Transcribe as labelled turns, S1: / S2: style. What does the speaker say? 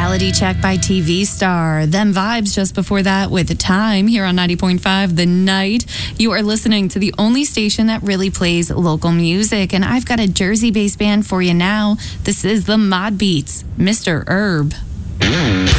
S1: Reality Check by TV Star. Them Vibes just before that with Time here on 90.5 The Night. You are listening to the only station that really plays local music, and I've got a Jersey-based band for you now. This is the Mod Beats, Mr. Herb.